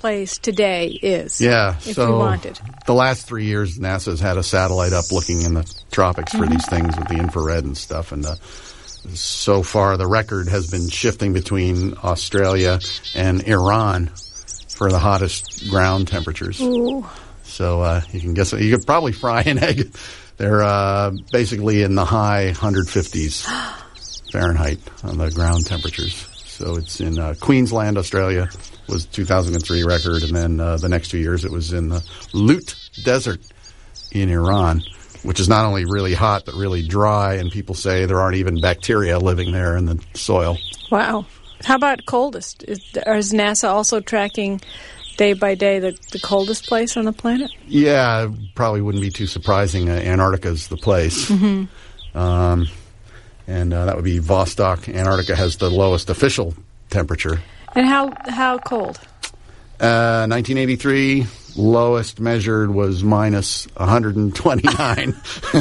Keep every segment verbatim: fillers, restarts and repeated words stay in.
place today is. Yeah. If so you wanted. The last three years, NASA's had a satellite up looking in the tropics for mm-hmm. these things with the infrared and stuff. And uh, so far, the record has been shifting between Australia and Iran for the hottest ground temperatures. Ooh. So uh, you can guess, you could probably fry an egg. They're uh, basically in the high one hundred fifties Fahrenheit on the ground temperatures. So it's in uh, Queensland, Australia, was two thousand three record, and then uh, the next two years it was in the Lut Desert in Iran, which is not only really hot but really dry, and people say there aren't even bacteria living there in the soil. Wow. How about coldest? Is, is NASA also tracking day by day the, the coldest place on the planet? Yeah, probably wouldn't be too surprising. Uh, Antarctica's the place. Mm-hmm. Um, and uh, that would be Vostok. Antarctica has the lowest official temperature. And how how cold? Uh, nineteen eighty-three, lowest measured was minus one hundred twenty-nine.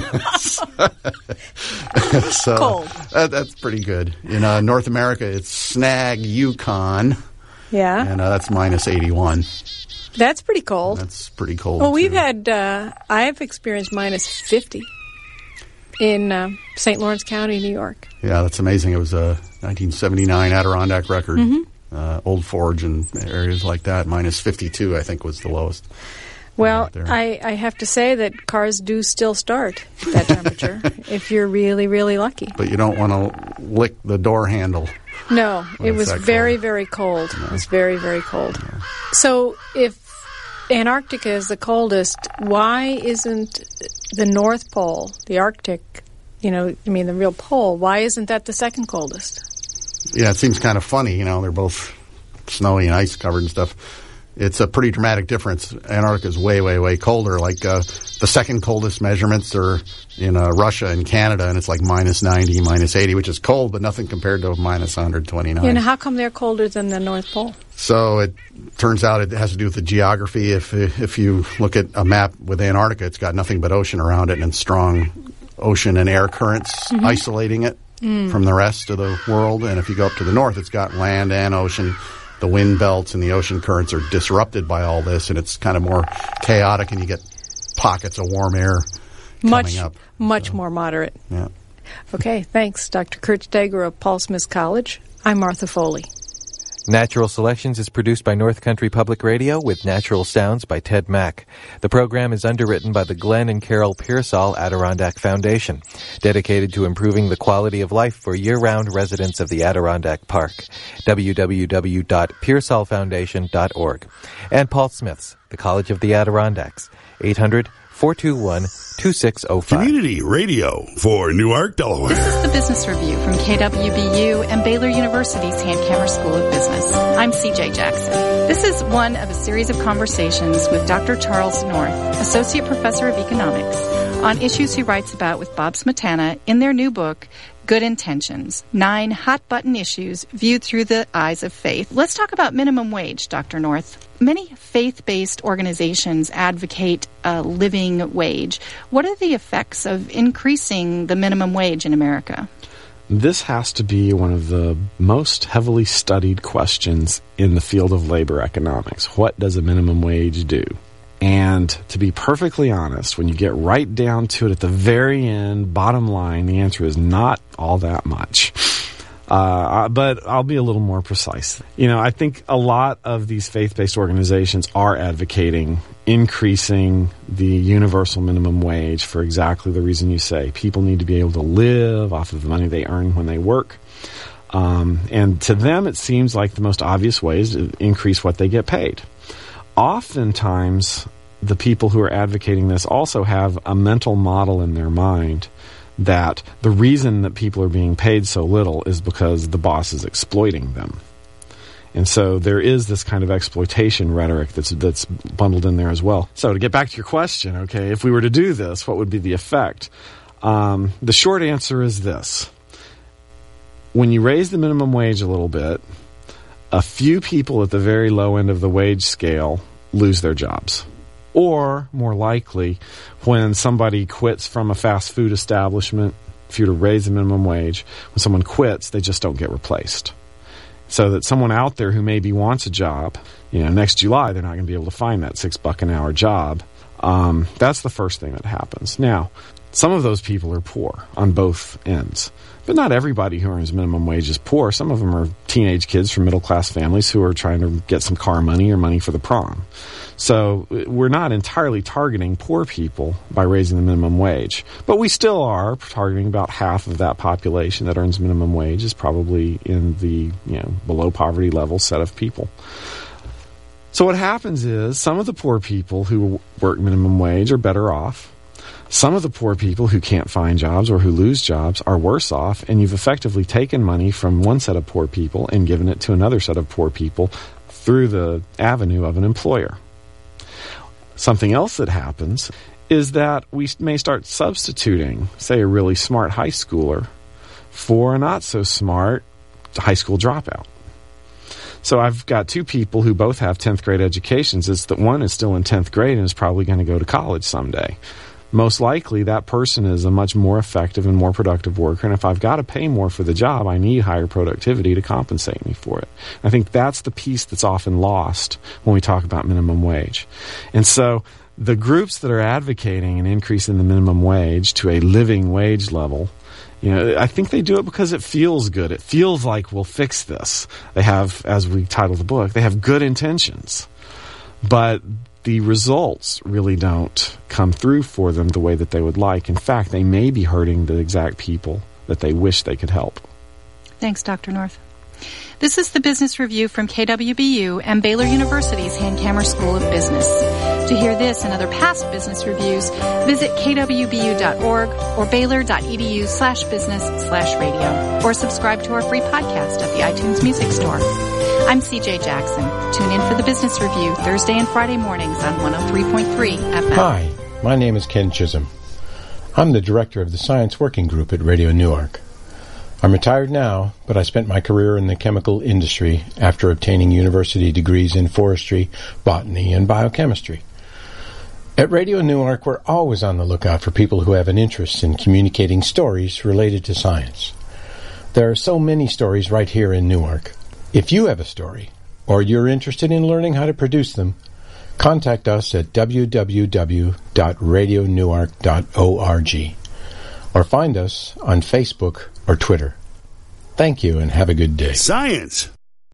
so cold. That, that's pretty good. In uh, North America, it's Snag, Yukon. Yeah. And uh, that's minus eighty-one. That's pretty cold. That's pretty cold. Well, we've too. had, uh, I've experienced minus fifty in uh, Saint Lawrence County, New York. Yeah, that's amazing. It was a nineteen seventy-nine Adirondack record. Mm-hmm. Uh, Old Forge and areas like that, minus fifty-two, I think, was the lowest. Well, I, I have to say that cars do still start that temperature if you're really, really lucky. But you don't want to lick the door handle. No, it was very, cold. very cold. No. It was very, very cold. No. So if Antarctica is the coldest, why isn't the North Pole, the Arctic, you know, I mean the real pole, why isn't that the second coldest? Yeah, it seems kind of funny. You know, they're both snowy and ice covered and stuff. It's a pretty dramatic difference. Antarctica is way, way, way colder. Like uh, the second coldest measurements are in uh, Russia and Canada, and it's like minus ninety, minus eighty, which is cold, but nothing compared to minus one hundred twenty-nine. And how come they're colder than the North Pole? So it turns out it has to do with the geography. If if you look at a map with Antarctica, it's got nothing but ocean around it and strong ocean and air currents mm-hmm. isolating it mm. from the rest of the world. And if you go up to the north, it's got land and ocean. The wind belts and the ocean currents are disrupted by all this, and it's kind of more chaotic, and you get pockets of warm air coming much, up. Much so, more moderate. Yeah. Okay, thanks, Doctor Kurt Steger of Paul Smith College. I'm Martha Foley. Natural Selections is produced by North Country Public Radio with natural sounds by Ted Mack. The program is underwritten by the Glenn and Carol Pearsall Adirondack Foundation, dedicated to improving the quality of life for year-round residents of the Adirondack Park. w w w dot pearsall foundation dot org. And Paul Smith's, the College of the Adirondacks, eight hundred, four two one, two six zero five. Community radio for Newark, Delaware. This is the Business Review from K W B U and Baylor University's Hankamer School of Business. I'm C J Jackson. This is one of a series of conversations with Doctor Charles North, Associate Professor of Economics, on issues he writes about with Bob Smetana in their new book, Good Intentions, Nine Hot-Button Issues Viewed Through the Eyes of Faith. Let's talk about minimum wage, Doctor North. Many faith-based organizations advocate a living wage. What are the effects of increasing the minimum wage in America? This has to be one of the most heavily studied questions in the field of labor economics. What does a minimum wage do? And to be perfectly honest, when you get right down to it at the very end, bottom line, the answer is not all that much. Uh, but I'll be a little more precise. You know, I think a lot of these faith-based organizations are advocating increasing the universal minimum wage for exactly the reason you say. People need to be able to live off of the money they earn when they work. Um, and to them, it seems like the most obvious way is to increase what they get paid. Oftentimes, the people who are advocating this also have a mental model in their mind that the reason that people are being paid so little is because the boss is exploiting them. And so there is this kind of exploitation rhetoric that's that's bundled in there as well. So to get back to your question, okay, if we were to do this, what would be the effect? Um, the short answer is this. When you raise the minimum wage a little bit, a few people at the very low end of the wage scale lose their jobs. Or, more likely, when somebody quits from a fast food establishment, if you were to raise the minimum wage, when someone quits, they just don't get replaced. so that someone out there who maybe wants a job, you know, next July, they're not going to be able to find that six buck an hour job. Um, that's the first thing that happens. Now, some of those people are poor on both ends. But not everybody who earns minimum wage is poor. Some of them are teenage kids from middle-class families who are trying to get some car money or money for the prom. So we're not entirely targeting poor people by raising the minimum wage. But we still are targeting about half of that population that earns minimum wage is probably in the, you know, below poverty level set of people. So what happens is some of the poor people who work minimum wage are better off. Some of the poor people who can't find jobs or who lose jobs are worse off, and you've effectively taken money from one set of poor people and given it to another set of poor people through the avenue of an employer. Something else that happens is that we may start substituting, say, a really smart high schooler for a not-so-smart high school dropout. So I've got two people who both have tenth grade educations. It's that one is still in tenth grade and is probably going to go to college someday. Most likely that person is a much more effective and more productive worker, and if I've got to pay more for the job, I need higher productivity to compensate me for it. I think that's the piece that's often lost when we talk about minimum wage. And so the groups that are advocating an increase in the minimum wage to a living wage level, you know, I think they do it because it feels good. It feels like we'll fix this. They have, as we title the book, they have good intentions. But the results really don't come through for them the way that they would like. In fact, they may be hurting the exact people that they wish they could help. Thanks, Doctor North. This is the Business Review from K W B U and Baylor University's Hankamer School of Business. To hear this and other past business reviews, visit k w b u dot org or baylor.edu slash business slash radio, or subscribe to our free podcast at the iTunes Music Store. I'm C J Jackson. Tune in for the Business Review Thursday and Friday mornings on one oh three point three F M. Hi, my name is Ken Chisholm. I'm the director of the Science Working Group at Radio Newark. I'm retired now, but I spent my career in the chemical industry after obtaining university degrees in forestry, botany, and biochemistry. At Radio Newark, we're always on the lookout for people who have an interest in communicating stories related to science. There are so many stories right here in Newark. If you have a story, or you're interested in learning how to produce them, contact us at w w w dot radio newark dot org or find us on Facebook or Twitter. Thank you and have a good day. Science.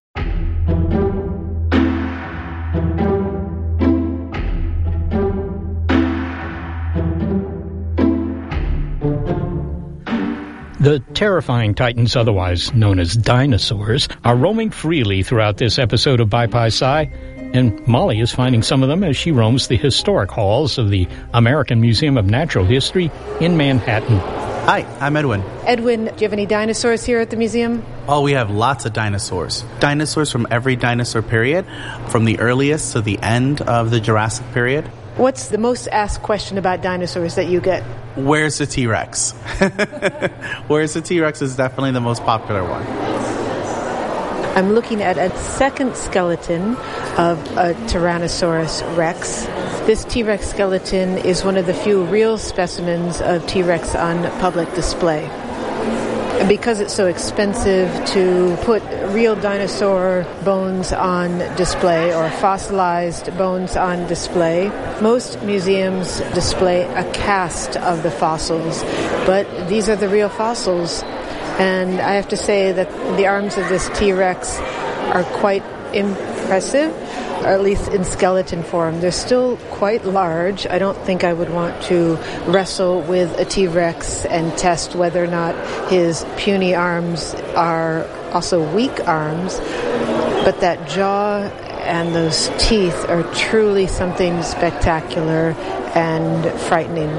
The terrifying titans, otherwise known as dinosaurs, are roaming freely throughout this episode of Bi-Pi-Sci, and Molly is finding some of them as she roams the historic halls of the American Museum of Natural History in Manhattan. Hi, I'm Edwin. Edwin, do you have any dinosaurs here at the museum? Oh, we have lots of dinosaurs. Dinosaurs from every dinosaur period, from the earliest to the end of the Jurassic period. What's the most asked question about dinosaurs that you get? Where's the T-Rex? Where's the T-Rex is definitely the most popular one. I'm looking at a second skeleton of a Tyrannosaurus Rex. This T-Rex skeleton is one of the few real specimens of T-Rex on public display. Because it's so expensive to put real dinosaur bones on display or fossilized bones on display, most museums display a cast of the fossils, but these are the real fossils. And I have to say that the arms of this T-Rex are quite impressive, or at least in skeleton form. They're still quite large. I don't think I would want to wrestle with a T-Rex and test whether or not his puny arms are also weak arms. But that jaw and those teeth are truly something spectacular and frightening.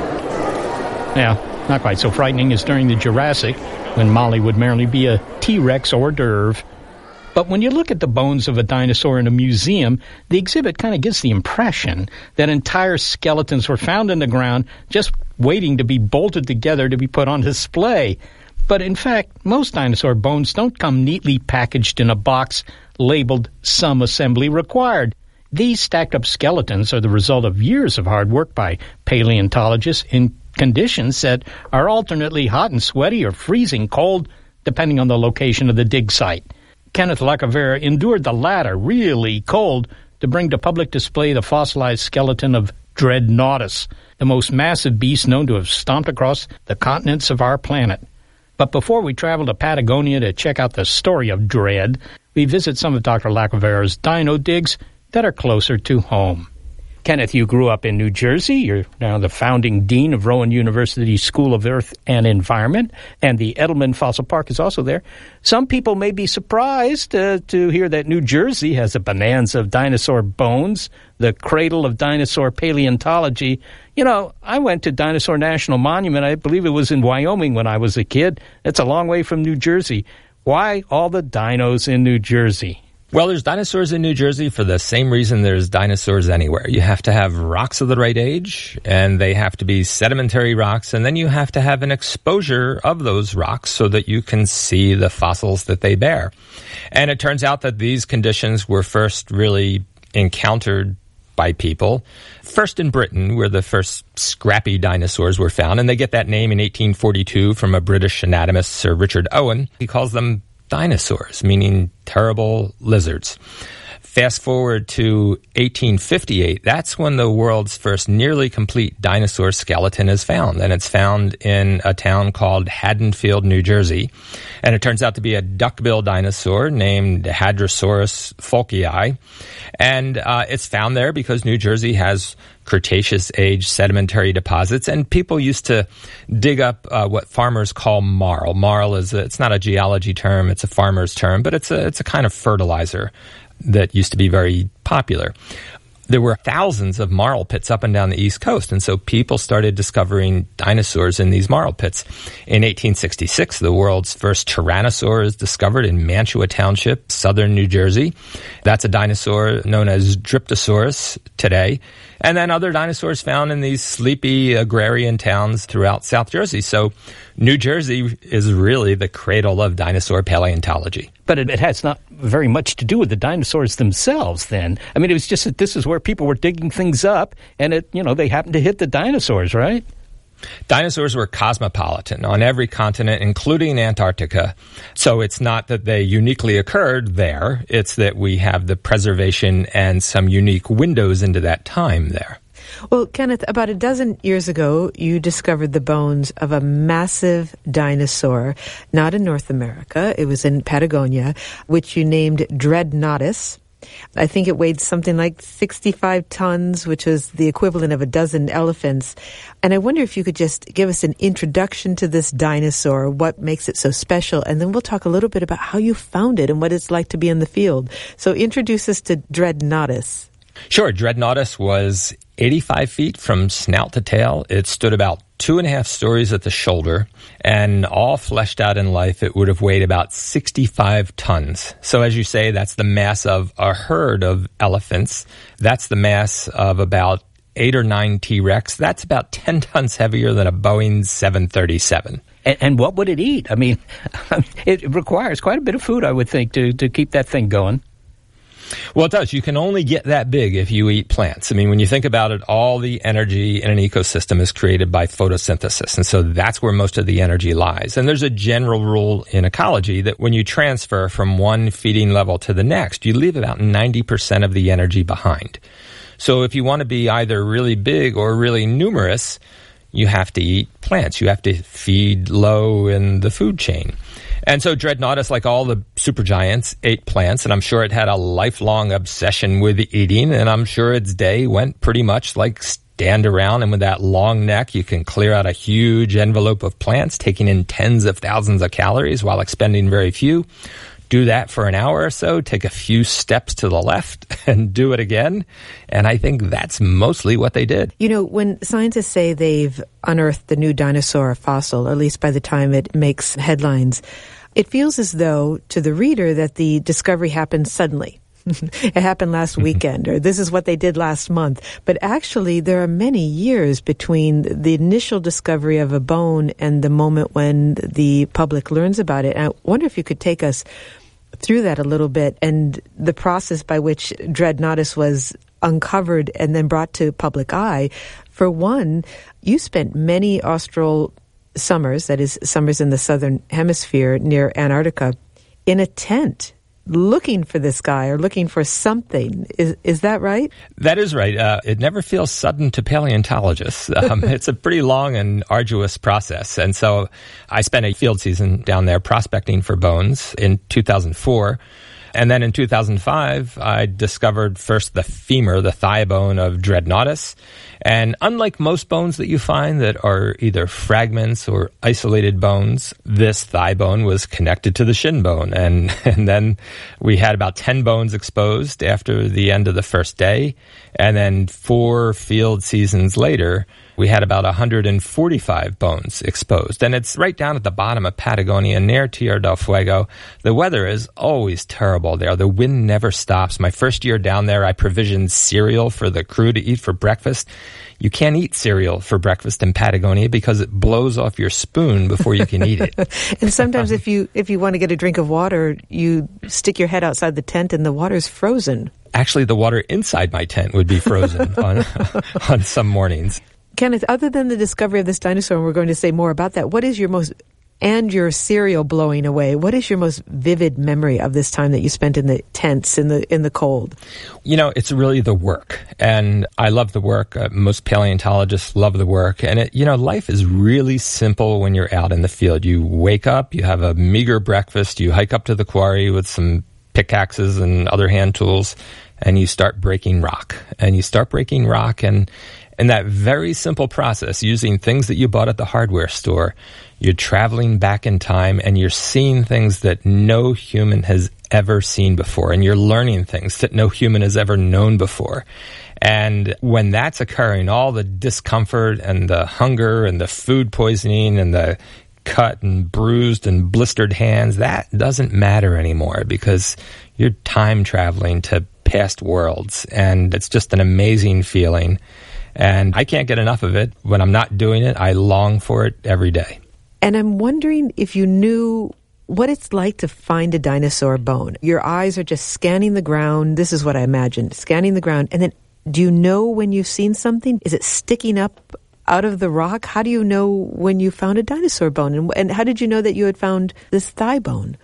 Yeah, not quite so frightening as during the Jurassic, when Molly would merely be a T-Rex hors d'oeuvre. But when you look at the bones of a dinosaur in a museum, the exhibit kind of gives the impression that entire skeletons were found in the ground just waiting to be bolted together to be put on display. But in fact, most dinosaur bones don't come neatly packaged in a box labeled "Some Assembly Required." These stacked-up skeletons are the result of years of hard work by paleontologists in conditions that are alternately hot and sweaty or freezing cold, depending on the location of the dig site. Kenneth Lacavera endured the latter, really cold, to bring to public display the fossilized skeleton of Dreadnoughtus, the most massive beast known to have stomped across the continents of our planet. But before we travel to Patagonia to check out the story of Dread, we visit some of Doctor Lacavera's dino digs that are closer to home. Kenneth, you grew up in New Jersey. You're now the founding dean of Rowan University School of Earth and Environment, and the Edelman Fossil Park is also there. Some people may be surprised uh, to hear that New Jersey has a bonanza of dinosaur bones, the cradle of dinosaur paleontology. You know, I went to Dinosaur National Monument. I believe it was in Wyoming when I was a kid. It's a long way from New Jersey. Why all the dinos in New Jersey? Well, there's dinosaurs in New Jersey for the same reason there's dinosaurs anywhere. You have to have rocks of the right age, and they have to be sedimentary rocks, and then you have to have an exposure of those rocks so that you can see the fossils that they bear. And it turns out that these conditions were first really encountered by people. First in Britain, where the first scrappy dinosaurs were found, and they get that name in eighteen forty-two from a British anatomist, Sir Richard Owen. He calls them dinosaurs, meaning terrible lizards. Fast forward to eighteen fifty-eight, that's when the world's first nearly complete dinosaur skeleton is found, and it's found in a town called Haddonfield, New Jersey. And it turns out to be a duckbill dinosaur named Hadrosaurus folkii, and uh, it's found there because New Jersey has Cretaceous-age sedimentary deposits, and people used to dig up uh, what farmers call marl. Marl is a, it's not a geology term; it's a farmer's term, but it's a it's a kind of fertilizer that used to be very popular. There were thousands of marl pits up and down the East Coast, and so people started discovering dinosaurs in these marl pits. In eighteen sixty-six, the world's first tyrannosaur is discovered in Mantua Township, southern New Jersey. That's a dinosaur known as Dryptosaurus today. And then other dinosaurs found in these sleepy agrarian towns throughout South Jersey. So New Jersey is really the cradle of dinosaur paleontology. But it, it has not very much to do with the dinosaurs themselves then. I mean, it was just that this is where people were digging things up, and it, you know, they happened to hit the dinosaurs, right? Dinosaurs were cosmopolitan on every continent, including Antarctica. So it's not that they uniquely occurred there. It's that we have the preservation and some unique windows into that time there. Well, Kenneth, about a dozen years ago, you discovered the bones of a massive dinosaur, not in North America. It was in Patagonia, which you named Dreadnoughtus. I think it weighed something like sixty-five tons, which was the equivalent of a dozen elephants. And I wonder if you could just give us an introduction to this dinosaur, what makes it so special, and then we'll talk a little bit about how you found it and what it's like to be in the field. So introduce us to Dreadnoughtus. Sure. Dreadnoughtus was eighty-five feet from snout to tail. It stood about two and a half stories at the shoulder, and all fleshed out in life, it would have weighed about sixty-five tons. So as you say, that's the mass of a herd of elephants. That's the mass of about eight or nine T-Rex. That's about ten tons heavier than a Boeing seven thirty-seven. And, and what would it eat? I mean, it requires quite a bit of food, I would think, to, to keep that thing going. Well, it does. You can only get that big if you eat plants. I mean, when you think about it, all the energy in an ecosystem is created by photosynthesis. And so that's where most of the energy lies. And there's a general rule in ecology that when you transfer from one feeding level to the next, you leave about ninety percent of the energy behind. So if you want to be either really big or really numerous, you have to eat plants. You have to feed low in the food chain. And so Dreadnoughtus, like all the supergiants, ate plants, and I'm sure it had a lifelong obsession with eating, and I'm sure its day went pretty much like stand around, and with that long neck, you can clear out a huge envelope of plants, taking in tens of thousands of calories while expending very few. Do that for an hour or so, take a few steps to the left, and do it again. And I think that's mostly what they did. You know, when scientists say they've unearthed the new dinosaur fossil, or at least by the time it makes headlines, it feels as though, to the reader, that the discovery happened suddenly. It happened last weekend, or this is what they did last month. But actually, there are many years between the initial discovery of a bone and the moment when the public learns about it. And I wonder if you could take us through that a little bit and the process by which Dreadnoughtus was uncovered and then brought to public eye. For one, you spent many austral summers, that is, summers in the southern hemisphere near Antarctica, in a tent looking for this guy or looking for something. Is is that right? That is right. Uh, it never feels sudden to paleontologists. Um, it's a pretty long and arduous process. And so I spent a field season down there prospecting for bones in two thousand four. And then in two thousand five, I discovered first the femur, the thigh bone of Dreadnoughtus. And unlike most bones that you find that are either fragments or isolated bones, this thigh bone was connected to the shin bone. And, and then we had about ten bones exposed after the end of the first day. And then four field seasons later, we had about one hundred forty-five bones exposed. And it's right down at the bottom of Patagonia near Tierra del Fuego. The weather is always terrible there. The wind never stops. My first year down there, I provisioned cereal for the crew to eat for breakfast. You can't eat cereal for breakfast in Patagonia because it blows off your spoon before you can eat it. And sometimes if you if you want to get a drink of water, you stick your head outside the tent and the water's frozen. Actually, the water inside my tent would be frozen on, on some mornings. Kenneth, other than the discovery of this dinosaur, and we're going to say more about that, what is your most, and your cereal blowing away, what is your most vivid memory of this time that you spent in the tents, in the in the cold? You know, it's really the work. And I love the work. Uh, most paleontologists love the work. And, it, you know, life is really simple when you're out in the field. You wake up, you have a meager breakfast, you hike up to the quarry with some pickaxes and other hand tools, and you start breaking rock. And you start breaking rock, and in that very simple process, using things that you bought at the hardware store, you're traveling back in time and you're seeing things that no human has ever seen before. And you're learning things that no human has ever known before. And when that's occurring, all the discomfort and the hunger and the food poisoning and the cut and bruised and blistered hands, that doesn't matter anymore because you're time traveling to past worlds. And it's just an amazing feeling. And I can't get enough of it. When I'm not doing it, I long for it every day. And I'm wondering if you knew what it's like to find a dinosaur bone. Your eyes are just scanning the ground. This is what I imagined, scanning the ground. And then do you know when you've seen something? Is it sticking up out of the rock? How do you know when you found a dinosaur bone? And, and how did you know that you had found this thigh bone?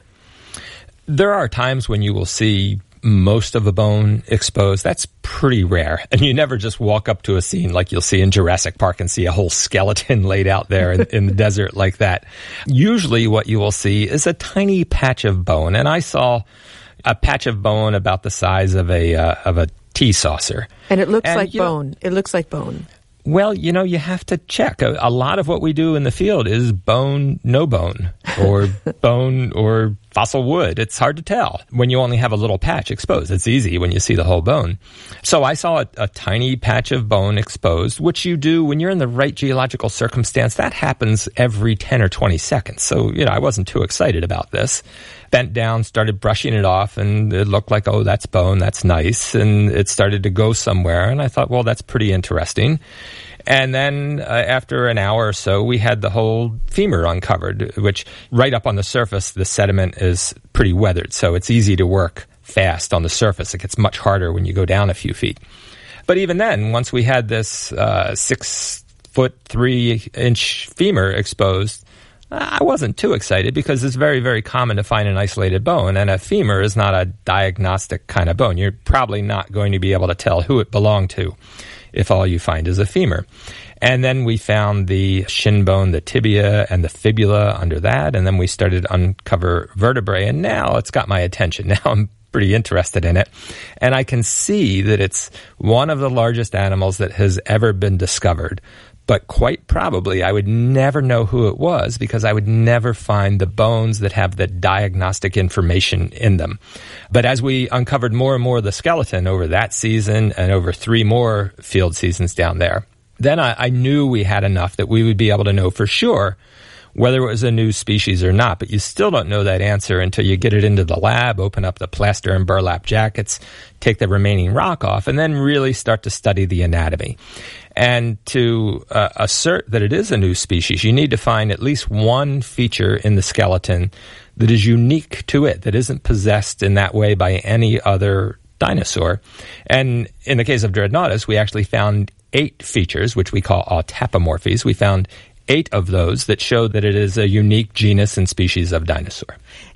There are times when you will see most of a bone exposed. That's pretty rare. And you never just walk up to a scene like you'll see in Jurassic Park and see a whole skeleton laid out there in, in the desert like that. Usually what you will see is a tiny patch of bone. And I saw a patch of bone about the size of a uh, of a tea saucer. And it looks and, like bone. Know, it looks like bone. Well, you know, you have to check. A, a lot of what we do in the field is bone, no bone, or bone or fossil wood. It's hard to tell when you only have a little patch exposed. It's easy when you see the whole bone. So I saw a, a tiny patch of bone exposed, which you do when you're in the right geological circumstance. That happens every ten or twenty seconds. So, you know, I wasn't too excited about this. Bent down, started brushing it off, and it looked like, oh, that's bone, that's nice. And it started to go somewhere. And I thought, well, that's pretty interesting. And then uh, after an hour or so, we had the whole femur uncovered, which right up on the surface, the sediment is pretty weathered. So it's easy to work fast on the surface. It gets much harder when you go down a few feet. But even then, once we had this uh, six foot, three inch femur exposed, I wasn't too excited because it's very, very common to find an isolated bone, and a femur is not a diagnostic kind of bone. You're probably not going to be able to tell who it belonged to if all you find is a femur. And then we found the shin bone, the tibia, and the fibula under that, and then we started to uncover vertebrae, and now it's got my attention. Now I'm pretty interested in it, and I can see that it's one of the largest animals that has ever been discovered. But quite probably I would never know who it was because I would never find the bones that have the diagnostic information in them. But as we uncovered more and more of the skeleton over that season and over three more field seasons down there, then I, I knew we had enough that we would be able to know for sure whether it was a new species or not. But you still don't know that answer until you get it into the lab, open up the plaster and burlap jackets, take the remaining rock off, and then really start to study the anatomy. And to uh, assert that it is a new species, you need to find at least one feature in the skeleton that is unique to it, that isn't possessed in that way by any other dinosaur. And in the case of Dreadnoughtus, we actually found eight features, which we call autapomorphies. We found eight of those that show that it is a unique genus and species of dinosaur.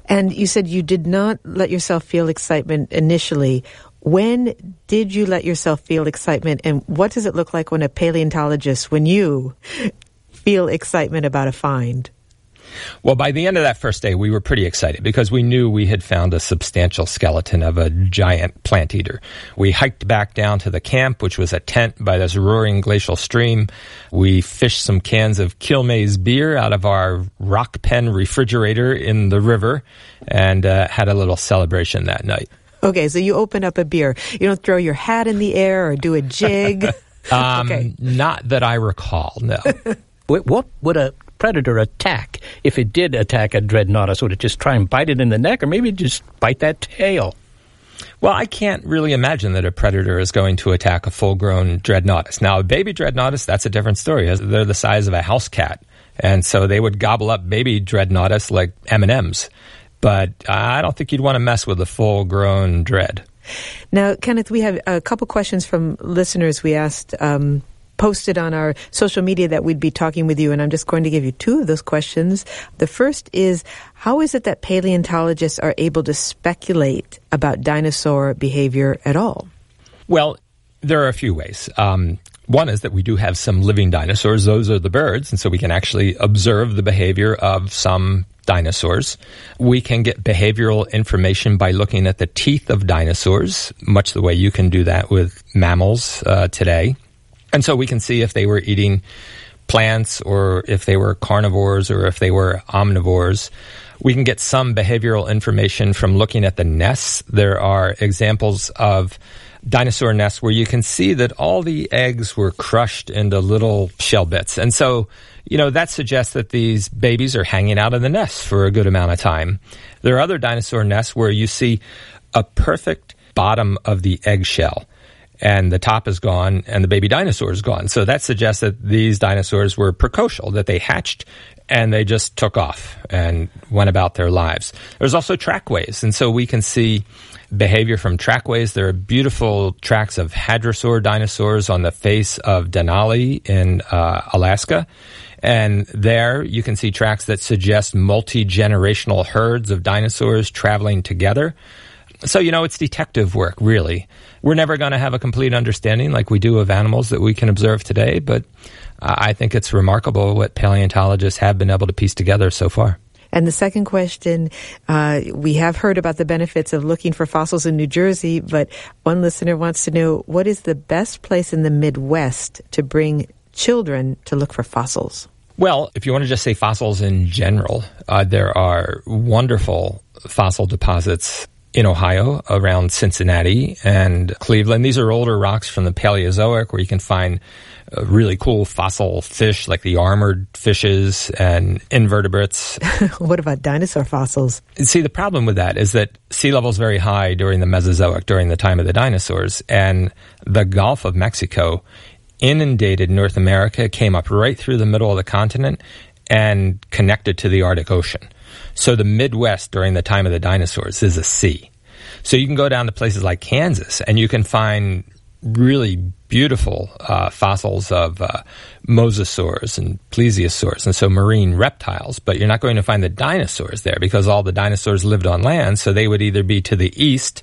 And you said you did not let yourself feel excitement initially. When did you let yourself feel excitement, and what does it look like when a paleontologist, when you feel excitement about a find? Well, by the end of that first day, we were pretty excited because we knew we had found a substantial skeleton of a giant plant eater. We hiked back down to the camp, which was a tent by this roaring glacial stream. We fished some cans of Quilmes beer out of our rock pen refrigerator in the river and uh, had a little celebration that night. Okay, so you open up a beer. You don't throw your hat in the air or do a jig? um, okay. Not that I recall, no. What would a predator attack if it did attack a Dreadnoughtus? Would it just try and bite it in the neck, or maybe just bite that tail? Well, I can't really imagine that a predator is going to attack a full-grown Dreadnoughtus. Now, a baby Dreadnoughtus, that's a different story. They're the size of a house cat, and so they would gobble up baby Dreadnoughtus like M and M's. But I don't think you'd want to mess with a full-grown dread. Now, Kenneth, we have a couple questions from listeners we asked um posted on our social media that we'd be talking with you, and I'm just going to give you two of those questions. The first is, how is it that paleontologists are able to speculate about dinosaur behavior at all? Well, there are a few ways. Um, one is that we do have some living dinosaurs. Those are the birds, and so we can actually observe the behavior of some dinosaurs. We can get behavioral information by looking at the teeth of dinosaurs, much the way you can do that with mammals uh, today. And so we can see if they were eating plants or if they were carnivores or if they were omnivores. We can get some behavioral information from looking at the nests. There are examples of dinosaur nests where you can see that all the eggs were crushed into little shell bits. And so, you know, that suggests that these babies are hanging out in the nests for a good amount of time. There are other dinosaur nests where you see a perfect bottom of the eggshell, and the top is gone, and the baby dinosaur is gone. So that suggests that these dinosaurs were precocial, that they hatched, and they just took off and went about their lives. There's also trackways, and so we can see behavior from trackways. There are beautiful tracks of hadrosaur dinosaurs on the face of Denali in uh, Alaska. And there you can see tracks that suggest multi-generational herds of dinosaurs traveling together. So, you know, it's detective work, really. We're never going to have a complete understanding like we do of animals that we can observe today, but uh, I think it's remarkable what paleontologists have been able to piece together so far. And the second question, uh, we have heard about the benefits of looking for fossils in New Jersey, but one listener wants to know, what is the best place in the Midwest to bring children to look for fossils? Well, if you want to just say fossils in general, uh, there are wonderful fossil deposits in Ohio, around Cincinnati and Cleveland. These are older rocks from the Paleozoic where you can find uh, really cool fossil fish like the armored fishes and invertebrates. What about dinosaur fossils? See, the problem with that is that sea level is very high during the Mesozoic, during the time of the dinosaurs, and the Gulf of Mexico inundated North America, came up right through the middle of the continent, and connected to the Arctic Ocean. So the Midwest during the time of the dinosaurs is a sea. So you can go down to places like Kansas and you can find really beautiful uh, fossils of uh, mosasaurs and plesiosaurs, and so marine reptiles. But you're not going to find the dinosaurs there because all the dinosaurs lived on land, so they would either be to the east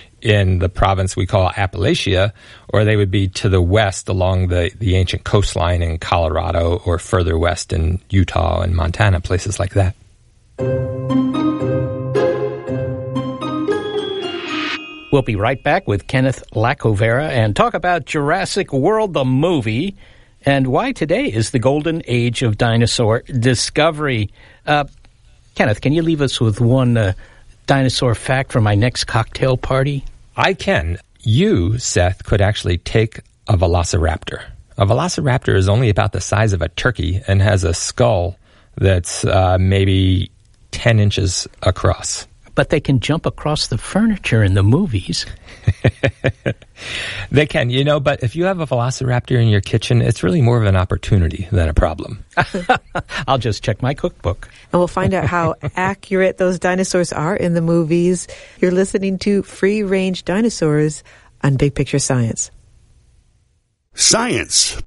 in the province we call Appalachia, or they would be to the west along the, the ancient coastline in Colorado, or further west in Utah and Montana, places like that. We'll be right back with Kenneth Lacovera and talk about Jurassic World, the movie, and why today is the golden age of dinosaur discovery. Uh, Kenneth, can you leave us with one uh, dinosaur fact for my next cocktail party? I can. You, Seth, could actually take a velociraptor. A velociraptor is only about the size of a turkey and has a skull that's uh, maybe ten inches across. But they can jump across the furniture in the movies. They can, you know, but if you have a velociraptor in your kitchen, it's really more of an opportunity than a problem. I'll just check my cookbook. And we'll find out how accurate those dinosaurs are in the movies. You're listening to Free Range Dinosaurs on Big Picture Science. Science.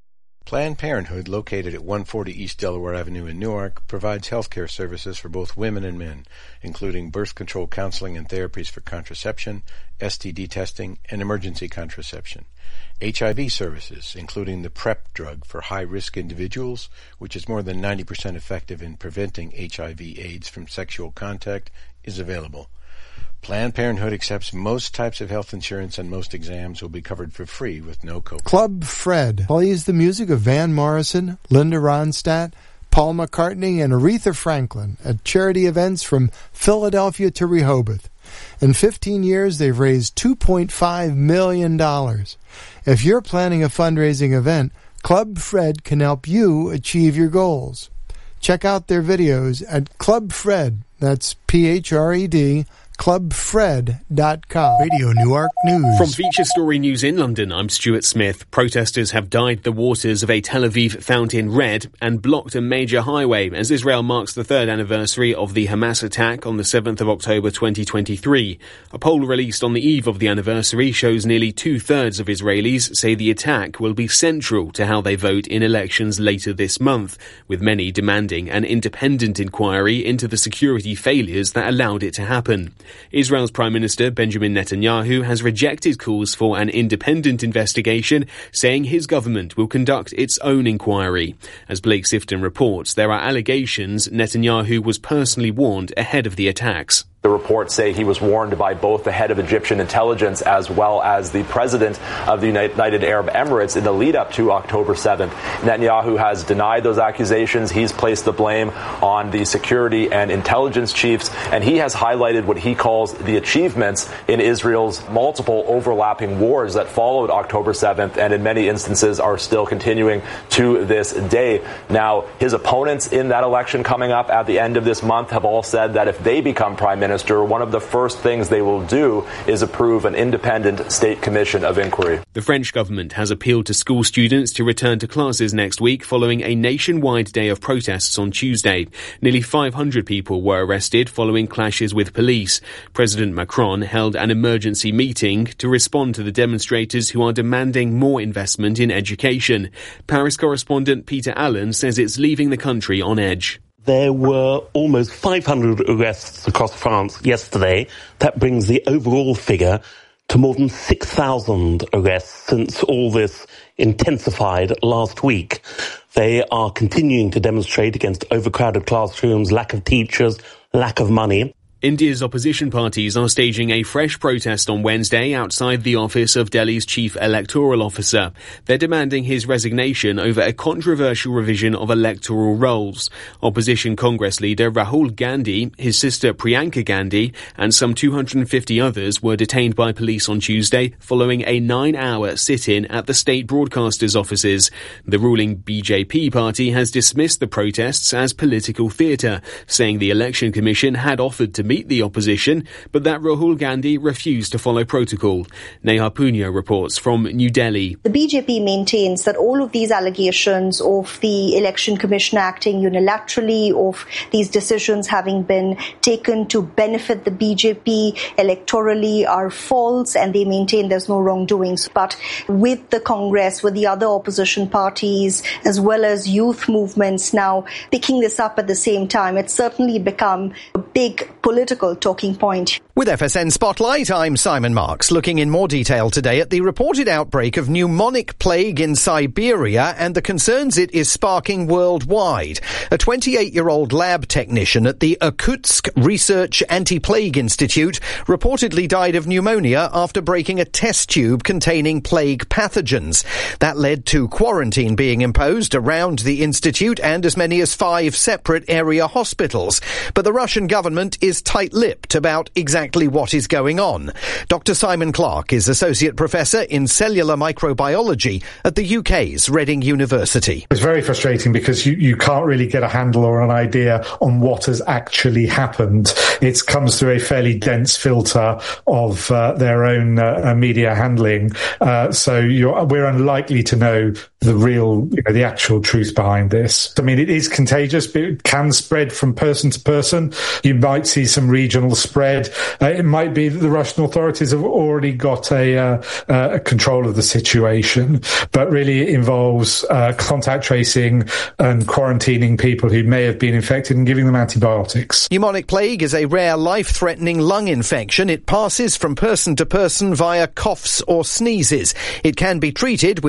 Planned Parenthood, located at one forty East Delaware Avenue in Newark, provides health care services for both women and men, including birth control counseling and therapies for contraception, S T D testing, and emergency contraception. H I V services, including the PrEP drug for high-risk individuals, which is more than ninety percent effective in preventing H I V AIDS from sexual contact, is available. Planned Parenthood accepts most types of health insurance, and most exams will be covered for free with no copay. Club Fred plays the music of Van Morrison, Linda Ronstadt, Paul McCartney, and Aretha Franklin at charity events from Philadelphia to Rehoboth. In fifteen years, they've raised two point five million dollars. If you're planning a fundraising event, Club Fred can help you achieve your goals. Check out their videos at Club Fred, that's P H R E D, club fred dot com. Radio Newark News. From Feature Story News in London, I'm Stuart Smith. Protesters have dyed the waters of a Tel Aviv fountain red and blocked a major highway as Israel marks the third anniversary of the Hamas attack on the seventh of October twenty twenty-three. A poll released on the eve of the anniversary shows nearly two-thirds of Israelis say the attack will be central to how they vote in elections later this month, with many demanding an independent inquiry into the security failures that allowed it to happen. Israel's Prime Minister Benjamin Netanyahu has rejected calls for an independent investigation, saying his government will conduct its own inquiry. As Blake Sifton reports, there are allegations Netanyahu was personally warned ahead of the attacks. The reports say he was warned by both the head of Egyptian intelligence as well as the president of the United Arab Emirates in the lead up to October seventh. Netanyahu has denied those accusations. He's placed the blame on the security and intelligence chiefs, and he has highlighted what he calls the achievements in Israel's multiple overlapping wars that followed October seventh and in many instances are still continuing to this day. Now, his opponents in that election coming up at the end of this month have all said that if they become prime minister, Minister, one of the first things they will do is approve an independent state commission of inquiry. The French government has appealed to school students to return to classes next week following a nationwide day of protests on Tuesday. Nearly five hundred people were arrested following clashes with police. President Macron held an emergency meeting to respond to the demonstrators who are demanding more investment in education. Paris correspondent Peter Allen says it's leaving the country on edge. There were almost five hundred arrests across France yesterday. That brings the overall figure to more than six thousand arrests since all this intensified last week. They are continuing to demonstrate against overcrowded classrooms, lack of teachers, lack of money. India's opposition parties are staging a fresh protest on Wednesday outside the office of Delhi's chief electoral officer. They're demanding his resignation over a controversial revision of electoral rolls. Opposition Congress leader Rahul Gandhi, his sister Priyanka Gandhi, and some two hundred fifty others were detained by police on Tuesday following a nine-hour sit-in at the state broadcasters' offices. The ruling B J P party has dismissed the protests as political theatre, saying the Election Commission had offered to meet the opposition, but that Rahul Gandhi refused to follow protocol. Neha Punya reports from New Delhi. The B J P maintains that all of these allegations of the Election Commission acting unilaterally, of these decisions having been taken to benefit the B J P electorally are false, and they maintain there's no wrongdoings. But with the Congress, with the other opposition parties, as well as youth movements now picking this up at the same time, it's certainly become a big political talking point. With F S N Spotlight, I'm Simon Marks, looking in more detail today at the reported outbreak of pneumonic plague in Siberia and the concerns it is sparking worldwide. A twenty-eight-year-old lab technician at the Irkutsk Research Anti-Plague Institute reportedly died of pneumonia after breaking a test tube containing plague pathogens. That led to quarantine being imposed around the institute and as many as five separate area hospitals. But the Russian government is tight-lipped about exactly what is going on. Doctor Simon Clark is Associate Professor in Cellular Microbiology at the U K's Reading University. It's very frustrating because you, you can't really get a handle or an idea on what has actually happened. It comes through a fairly dense filter of uh, their own uh, media handling. Uh, so you're, we're unlikely to know the real, you know, the actual truth behind this. I mean, it is contagious, but it can spread from person to person. You might see some some regional spread. Uh, it might be that the Russian authorities have already got a, uh, uh, a control of the situation, but really it involves uh, contact tracing and quarantining people who may have been infected and giving them antibiotics. Pneumonic plague is a rare life-threatening lung infection. It passes from person to person via coughs or sneezes. It can be treated with